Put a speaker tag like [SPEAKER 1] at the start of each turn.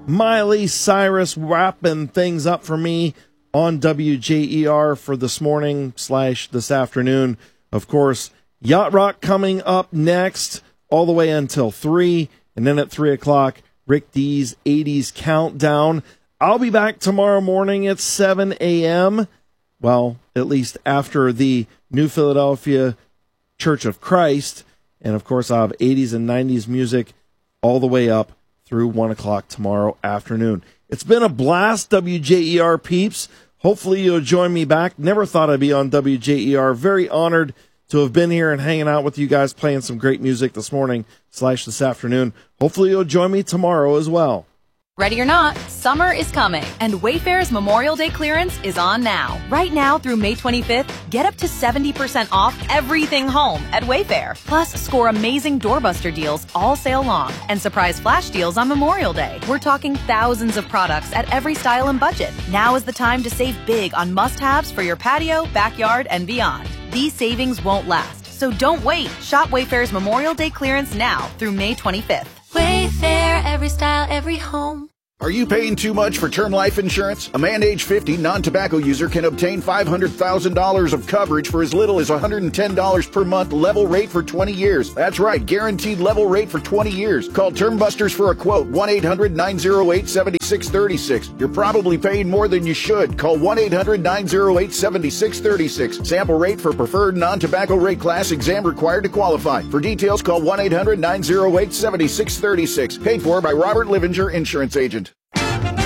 [SPEAKER 1] Miley Cyrus wrapping things up for me on WJER for this morning / this afternoon. Of course, Yacht Rock coming up next all the way until 3. And then at 3 o'clock, Rick D's 80s Countdown. I'll be back tomorrow morning at 7 a.m. Well, at least after the New Philadelphia Church of Christ. And, of course, I'll have 80s and 90s music all the way up through 1 o'clock tomorrow afternoon. It's been a blast, WJER peeps. Hopefully you'll join me back. Never thought I'd be on WJER. Very honored to have been here and hanging out with you guys, playing some great music this morning / this afternoon. Hopefully you'll join me tomorrow as well.
[SPEAKER 2] Ready or not, summer is coming, and Wayfair's Memorial Day clearance is on now. Right now through May 25th, get up to 70% off everything home at Wayfair. Plus, score amazing doorbuster deals all sale long and surprise flash deals on Memorial Day. We're talking thousands of products at every style and budget. Now is the time to save big on must-haves for your patio, backyard, and beyond. These savings won't last, so don't wait. Shop Wayfair's Memorial Day clearance now through May 25th.
[SPEAKER 3] Wayfair, every style, every home.
[SPEAKER 4] Are you paying too much for term life insurance? A man age 50 non-tobacco user can obtain $500,000 of coverage for as little as $110 per month, level rate for 20 years. That's right, guaranteed level rate for 20 years. Call Term Busters for a quote, 1-800-908-7636. You're probably paying more than you should. Call 1-800-908-7636. Sample rate for preferred non-tobacco rate class, exam required to qualify. For details, call 1-800-908-7636. Paid for by Robert Livinger, Insurance Agent.